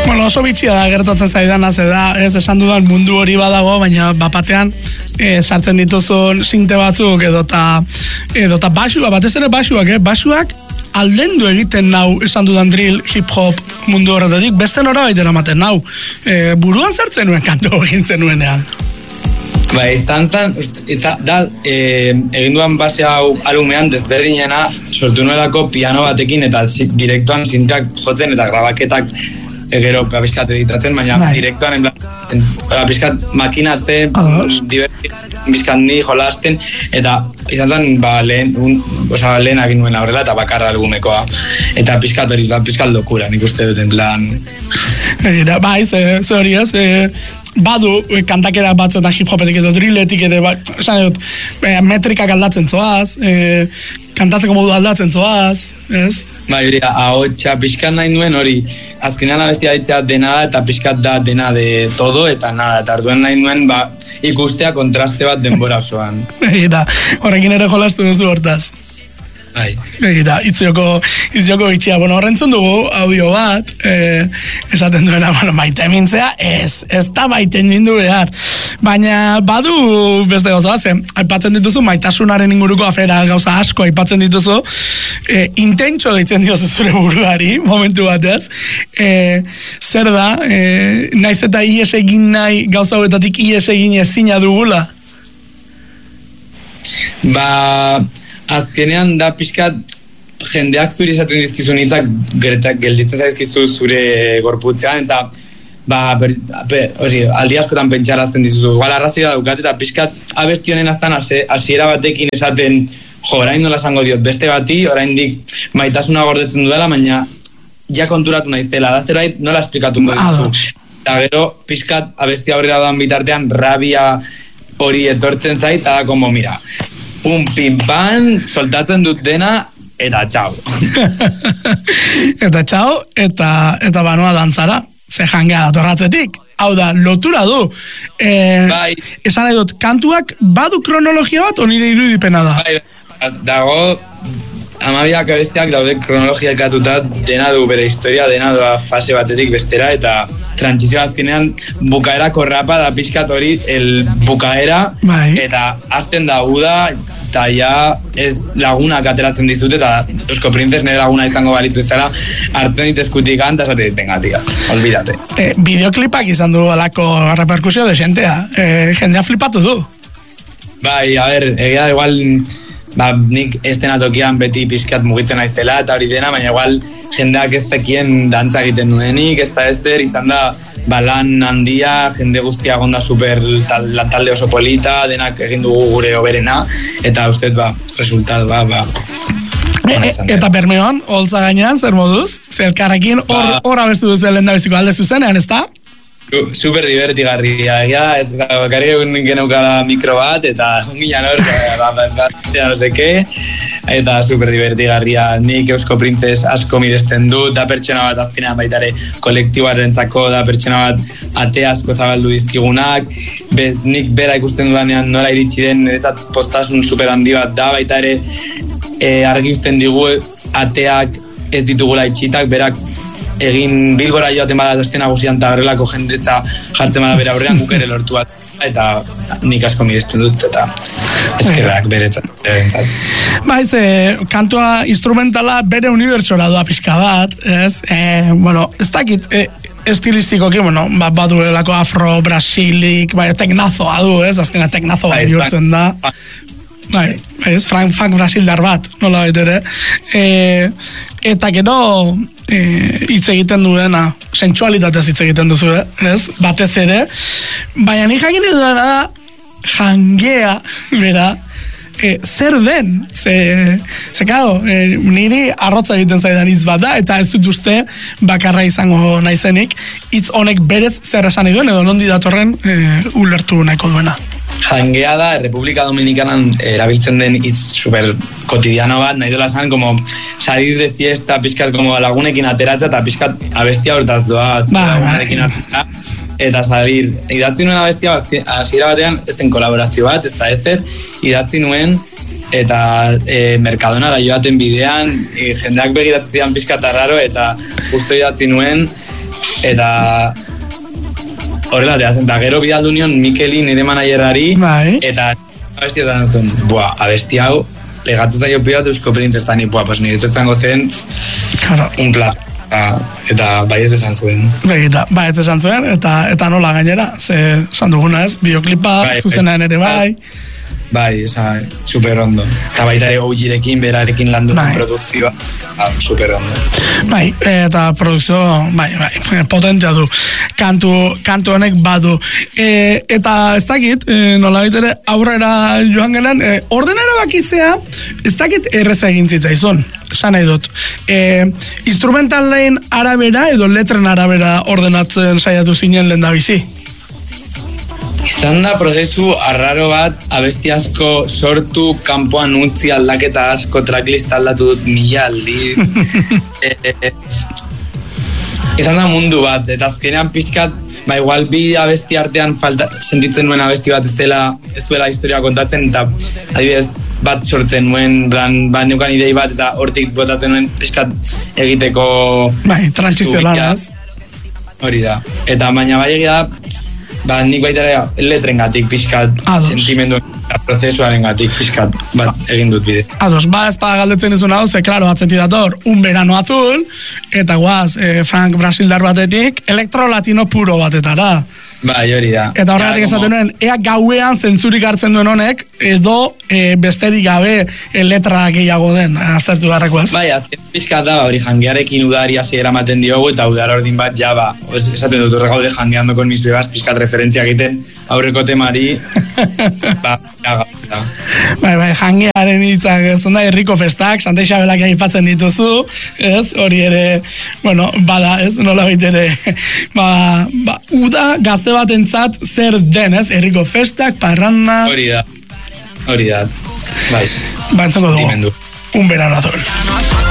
Bueno, oso bitxia da gertatzen zaidana, ez esan dudan mundu hori badago, baina bapatean sartzen dituzun sinte batzuk edota basua, batez ere basuak aldendu egiten nau esan dudan drill, hip-hop mundu horretatik, beste nora baitera ematen nau. Buruan sartzen nuen kantu egin zenuenean. Bai, egin duan base hau alumean desberdinena sortu nuelako piano batekin eta direktuan sintak jotzen eta grabaketak gero pizkat editatzen, baina direktuan pizkat makinatzen, pizkat ni jolasten, eta izan zen lehen egin nuen aurrela eta bakarra albumekoa. Eta pizkat hori da, pizkat lokura, nik uste dut en plan. Bai, ze hori ez, badu kantakera batzuetan hip-hopetik edo drilletik ere, esan dut, metrikak aldatzen zoaz, kantatzeko modu aldatzen zoaz, ez? Bai, hori, ahotsa pixkat nahi nuen hori, azkenean abestia ditzea dena da, eta pixkat da dena de todo, eta nada, eta arduen nahi nuen, ikustea kontraste bat denbora osoan. Egira, horrekin ere jolastu duzu hortaz. Egira, itzioko itxia. Bueno, horrentzun dugu audio bat, esaten duena, maite mintzea, ez da maite mindu behar. Baina badu beste gauza bat, aipatzen dituzu maitasunaren inguruko afera gauza asko aipatzen dituzu, intentxo deitzen diozu zure buruari, momentu batez, zer da, naiz eta ies egin nahi gauza hauetatik ies egin ezina dugula? Azkenean da pixkat jendeak zuri esaten dizkizun hitzak gelditzen zaizkizu zure gorputzean eta aldi askotan pentsarazten dizuzu. Igual arrazioa daukat eta pixkat abesti honen aztan hasiera batekin esaten orain nola esango diot beste bati, oraindik maitasuna gordetzen duela, baina ja konturatu naizela, da zerbait nola esplikatuko dizu. Eta gero pixkat abesti aurrera doan bitartean rabia hori etortzen zait, eta da como mira, pum, pim, pan, soltatzen dut dena, eta txau. Eta txau, eta banoa dantzara, ze jangea datorratzetik. Hau da, lotura du. Esan nahi dut, kantuak badu kronologia bat, onire irudipena da? Dago, amabiak abestiak daude kronologia ekatuta, dena du bere historia, dena du fase batetik bestera, eta trantzizio azkenean bukaerako rapa da pixkat hori bukaera, eta azten da uda, eta ja ez lagunak ateratzen dizut, eta Eusko Princes nire laguna izango balitzu ezala, hartzen dit eskutik eta esate dit, venga, tia, olvidate. Bideoklipak izan du alako reperkusio desentea, jendea flipatu du. Bai, a ber, egia igual, nik estenatokian beti pixkat mugitzen naizela, eta hori dena, baina igual jendeak ez tekien dantza egiten duenik, ez da ezter, izan da lan handia, jende guztia gonda super talde oso polita, denak egin dugu gure oberena, eta uste, resultat, Eta Bermeon, holtza gainean, zer moduz? Zelkarrekin hor abestu duzen lehen da biziko alde zuzenean, ez da? Super divertigarria, bakarrik egun geneukala mikro bat, eta onginan hor, no sé qué, eta super divertigarria. Nik Eusko Princes asko miresten dut, da pertsona bat azkenean baitare kolektiboarentzako, da pertsona bat ate asko zabaldu dizkigunak, nik bera ikusten dudanean nola iritsi den, niretzat postasun super handi bat da, baitare argi uzten digu ateak ez ditugula itxitak, berak egin Bilbora joaten bada azken nagusian eta horrelako jendetza jartzen bada bera horrean guk ere lortu bat eta nik asko miresten dut eta eskerrak beretzat. Baiz, kantua instrumentala bere unibertsora doa pixka bat, ez? Ez dakit, estilistikoki, baduelako afro-brasilik, teknazoa du, ez? Azkena teknazoa bihurtzen da. Funk Brasildar bat, nola baitere. Eta gero hitz egiten duena, sensualitatez hitz egiten duzu, ez? Batez ere. Baina nik jakin eduna da, jangea, bera, zer den? Ze claro, niri arrotza egiten zaidan hitz bat da, eta ez dut uste bakarra izango naizenik, hitz honek berez zer esan nahi duen, edo nondi datorren ulertu nahiko duena. Jangea da, Republika Dominikanan erabiltzen den hitz super kotidiano bat, nahi dola esan, como salir de fiesta, pixkat como lagunekin ateratza, eta pixkat abestia hortaz doa, lagunekin ateratza, eta salir. Idatzi nuen abestia, hasiera batean, ez den kolaborazio bat, ez da ezer, idatzi nuen, eta Mercadonara joaten bidean, jendeak begiratzen zidan pixkat arraro, eta justo idatzi nuen, eta horrela teatzen, eta gero bidaldu nion Mikeli nire managerari, eta abestietan dut, abesti hau, pegatzen zaio pibatu Eusko Printestan, pues nire tetzango zen, un plat. Eta baiet esan zuen. Baiet esan zuen, eta nola gainera, ze esan duguna ez, bideoklipa, zuzenaen ere Bai, super ondo. Eta baita ere OG-rekin, berarekin landu produkzioa, super ondo. Bai, eta produkzio, potentea du. Kantu honek badu. Eta ez dakit, nola ere aurrera joan genen, ordenara bakitzea, ez dakit erreza egin zitzaizun. Esan nahi dut. Instrumentalen arabera edo letren arabera ordenatzen saiatu zinen lehen da bizi? Izan da prozesu arraro bat, abesti asko sortu, kanpoan utzi, aldaketa asko, tracklist aldatu dut 1000 aldiz. Izan da mundu bat, eta azkenean pixkat, igual bi abesti artean sentitzen nuen abesti bat ez duela historia kontatzen, eta adibidez bat sortzen nuen, bat neukan idei bat, eta hortik botatzen nuen pixkat egiteko... transizionalaz. Hori da. Eta baina egia da, nik baita letren gatik pixkat, sentimendu prozesuaren gatik pixkat, egin dut bide. Ez da galdetzen izun hau, ze, klaro, atzeti dator, un verano azul, eta guaz, Frank Brasildar batetik, elektro-latino puro batetara. Hori da. Eta horregatik esaten nuen, ea gauean zentzurik hartzen duen honek, edo besterik gabe letra gehiago den, azertu garrako ez? Azken pixkat da, hori jangearekin udari hasi eramaten diogu, eta udar ordin bat esaten dut horre gaude jangeando con mis bebas, pixkat referentzia egiten aurreko temari, jangearen hitzak, zonda herriko festak, Santa Isabelak aipatzen dituzu, ez, hori ere, bada, ez, nola ere, uda gazte batentzat zer den, ez, herriko festak, parranda... Hori da, bai. Entzako dugu, un verano azul.